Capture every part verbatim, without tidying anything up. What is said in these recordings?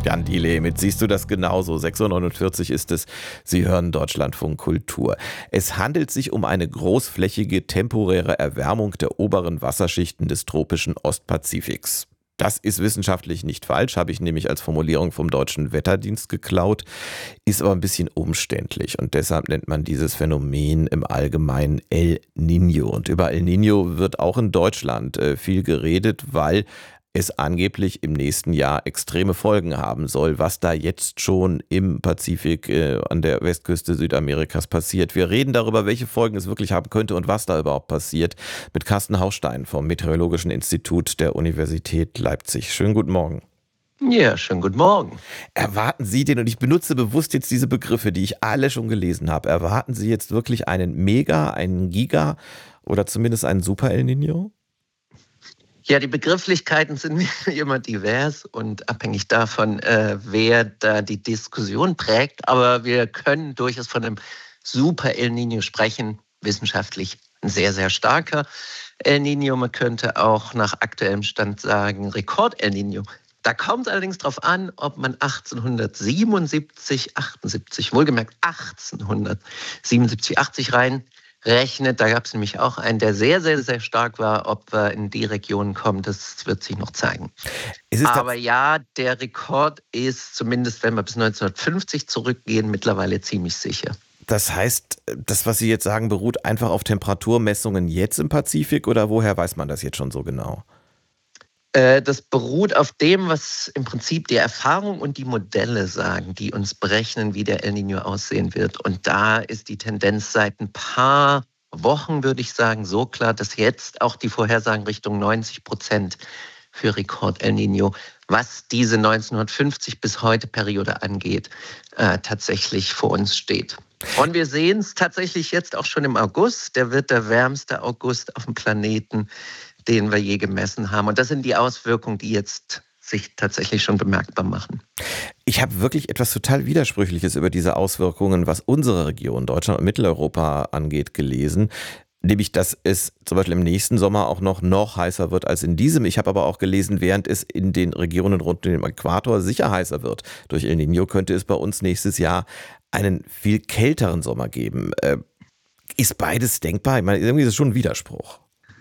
Jan Delay mit Siehst du das genauso? sechs Uhr neunundvierzig ist es. Sie hören Deutschlandfunk Kultur. Es handelt sich um eine großflächige temporäre Erwärmung der oberen Wasserschichten des tropischen Ostpazifiks. Das ist wissenschaftlich nicht falsch, habe ich nämlich als Formulierung vom Deutschen Wetterdienst geklaut, ist aber ein bisschen umständlich und deshalb nennt man dieses Phänomen im Allgemeinen El Niño. Und über El Niño wird auch in Deutschland äh, viel geredet, weil es angeblich im nächsten Jahr extreme Folgen haben soll, was da jetzt schon im Pazifik äh, an der Westküste Südamerikas passiert. Wir reden darüber, welche Folgen es wirklich haben könnte und was da überhaupt passiert, mit Carsten Haustein vom Meteorologischen Institut der Universität Leipzig. Schönen guten Morgen. Ja, schönen guten Morgen. Erwarten Sie den, und ich benutze bewusst jetzt diese Begriffe, die ich alle schon gelesen habe, erwarten Sie jetzt wirklich einen Mega, einen Giga oder zumindest einen Super El Niño? Ja, die Begrifflichkeiten sind immer divers und abhängig davon, äh, wer da die Diskussion prägt. Aber wir können durchaus von einem Super El Niño sprechen, wissenschaftlich ein sehr, sehr starker El Niño. Man könnte auch nach aktuellem Stand sagen Rekord El Niño. Da kommt es allerdings darauf an, ob man achtzehnhundertsiebenundsiebzig, achtundsiebzig, wohlgemerkt achtzehnhundertsiebenundsiebzig, achtzig rein rechnet. Da gab es nämlich auch einen, der sehr, sehr, sehr stark war. Ob wir in die Region kommen, das wird sich noch zeigen. Aber ja, der Rekord ist, zumindest wenn wir bis neunzehnhundertfünfzig zurückgehen, mittlerweile ziemlich sicher. Das heißt, das, was Sie jetzt sagen, beruht einfach auf Temperaturmessungen jetzt im Pazifik oder woher weiß man das jetzt schon so genau? Das beruht auf dem, was im Prinzip die Erfahrung und die Modelle sagen, die uns berechnen, wie der El Niño aussehen wird. Und da ist die Tendenz seit ein paar Wochen, würde ich sagen, so klar, dass jetzt auch die Vorhersagen Richtung neunzig Prozent für Rekord El Niño, was diese neunzehnhundertfünfzig bis heute Periode angeht, äh, tatsächlich vor uns steht. Und wir sehen es tatsächlich jetzt auch schon im August. Der wird der wärmste August auf dem Planeten, den wir je gemessen haben. Und das sind die Auswirkungen, die jetzt sich tatsächlich schon bemerkbar machen. Ich habe wirklich etwas total Widersprüchliches über diese Auswirkungen, was unsere Region, Deutschland und Mitteleuropa angeht, gelesen. Nämlich, dass es zum Beispiel im nächsten Sommer auch noch, noch heißer wird als in diesem. Ich habe aber auch gelesen, während es in den Regionen rund um den Äquator sicher heißer wird durch El Niño, könnte es bei uns nächstes Jahr einen viel kälteren Sommer geben. Äh, ist beides denkbar? Ich meine, irgendwie ist es schon ein Widerspruch.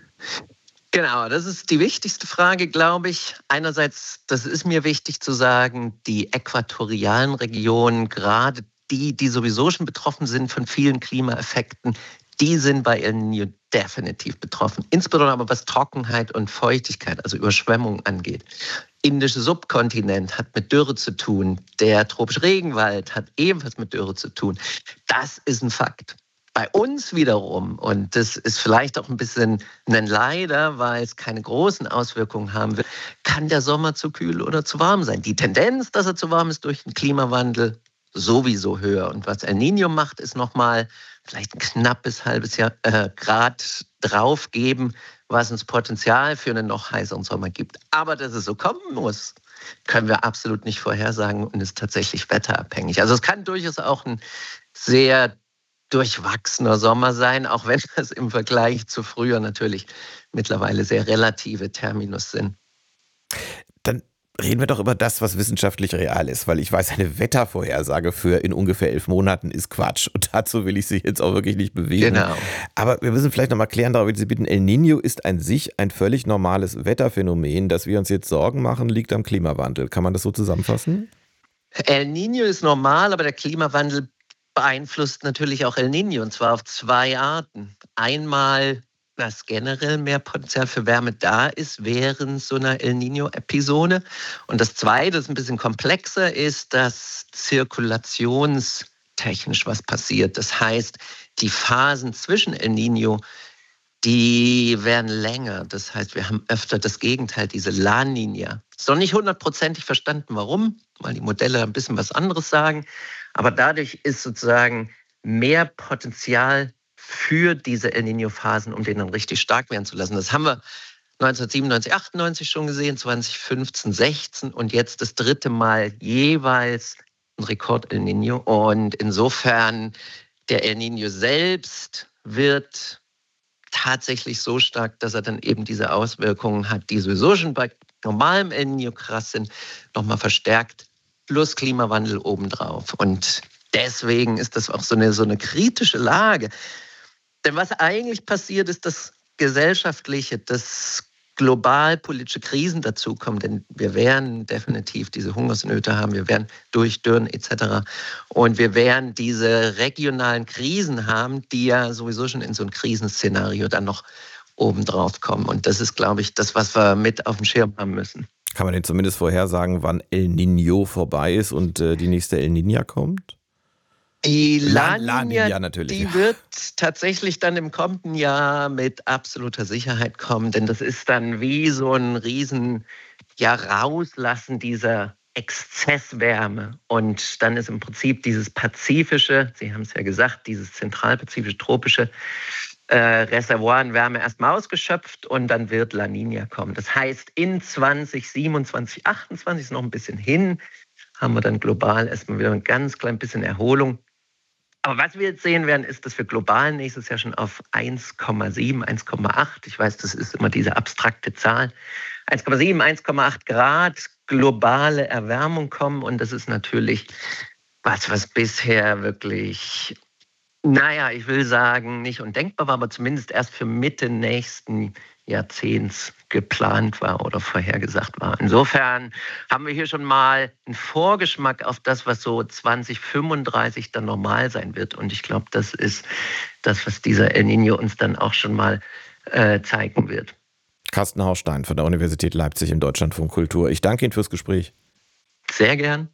Genau, das ist die wichtigste Frage, glaube ich. Einerseits, das ist mir wichtig zu sagen, die äquatorialen Regionen, gerade die, die sowieso schon betroffen sind von vielen Klimaeffekten, die sind bei El Niño definitiv betroffen. Insbesondere aber was Trockenheit und Feuchtigkeit, also Überschwemmung angeht. Indische Subkontinent hat mit Dürre zu tun. Der tropische Regenwald hat ebenfalls mit Dürre zu tun. Das ist ein Fakt. Bei uns wiederum, und das ist vielleicht auch ein bisschen ein Leider, weil es keine großen Auswirkungen haben wird, kann der Sommer zu kühl oder zu warm sein. Die Tendenz, dass er zu warm ist durch den Klimawandel, sowieso höher. Und was El Niño macht, ist nochmal vielleicht ein knappes halbes Jahr, äh, Grad draufgeben, was uns Potenzial für einen noch heißeren Sommer gibt. Aber dass es so kommen muss, können wir absolut nicht vorhersagen und ist tatsächlich wetterabhängig. Also es kann durchaus auch ein sehr durchwachsener Sommer sein, auch wenn das im Vergleich zu früher natürlich mittlerweile sehr relative Terminus sind. Dann reden wir doch über das, was wissenschaftlich real ist, weil ich weiß, eine Wettervorhersage für in ungefähr elf Monaten ist Quatsch und dazu will ich Sie jetzt auch wirklich nicht bewegen. Genau. Aber wir müssen vielleicht noch mal klären, darüber Sie bitten, El Niño ist an sich ein völlig normales Wetterphänomen. Dass wir uns jetzt Sorgen machen, liegt am Klimawandel. Kann man das so zusammenfassen? El Niño ist normal, aber der Klimawandel beeinflusst natürlich auch El Niño, und zwar auf zwei Arten. Einmal, dass generell mehr Potenzial für Wärme da ist während so einer El Niño-Episode. Und das Zweite, das ein bisschen komplexer ist, dass zirkulationstechnisch was passiert. Das heißt, die Phasen zwischen El Niño, die werden länger. Das heißt, wir haben öfter das Gegenteil, diese La Niña. Ist noch nicht hundertprozentig verstanden, warum, weil die Modelle ein bisschen was anderes sagen. Aber dadurch ist sozusagen mehr Potenzial für diese El Niño-Phasen, um den dann richtig stark werden zu lassen. Das haben wir neunzehnhundertsiebenundneunzig, achtundneunzig schon gesehen, zwanzig fünfzehn, sechzehn und jetzt das dritte Mal jeweils ein Rekord El Niño. Und insofern, der El Niño selbst wird tatsächlich so stark, dass er dann eben diese Auswirkungen hat, die sowieso schon bei normalem El Niño krass sind, nochmal verstärkt plus Klimawandel obendrauf. Und deswegen ist das auch so eine, so eine kritische Lage. Denn was eigentlich passiert, ist, dass gesellschaftliche, dass globalpolitische Krisen dazukommen. Denn wir werden definitiv diese Hungersnöte haben, wir werden Durchdürren et cetera. Und wir werden diese regionalen Krisen haben, die ja sowieso schon in so ein Krisenszenario dann noch obendrauf kommen. Und das ist, glaube ich, das, was wir mit auf dem Schirm haben müssen. Kann man denn zumindest vorhersagen, wann El Niño vorbei ist und äh, die nächste El Niña kommt? Die La La Niña, Niña natürlich. die wird tatsächlich dann im kommenden Jahr mit absoluter Sicherheit kommen, denn das ist dann wie so ein riesen ja, Rauslassen dieser Exzesswärme. Und dann ist im Prinzip dieses pazifische, Sie haben es ja gesagt, dieses zentralpazifische, tropische äh, Reservoir an Wärme erstmal ausgeschöpft und dann wird La Niña kommen. Das heißt, in zwanzig siebenundzwanzig, achtundzwanzig ist noch ein bisschen hin, haben wir dann global erstmal wieder ein ganz klein bisschen Erholung. Aber was wir jetzt sehen werden, ist, dass wir global nächstes Jahr schon auf eins Komma sieben, eins Komma acht, ich weiß, das ist immer diese abstrakte Zahl, eins Komma sieben, eins Komma acht Grad globale Erwärmung kommen. Und das ist natürlich was, was bisher wirklich, naja, ich will sagen, nicht undenkbar war, aber zumindest erst für Mitte nächsten Jahrzehnts geplant war oder vorhergesagt war. Insofern haben wir hier schon mal einen Vorgeschmack auf das, was so zwanzig fünfunddreißig dann normal sein wird. Und ich glaube, das ist das, was dieser El Niño uns dann auch schon mal äh, zeigen wird. Carsten Haustein von der Universität Leipzig im Deutschlandfunk Kultur. Ich danke Ihnen fürs Gespräch. Sehr gern.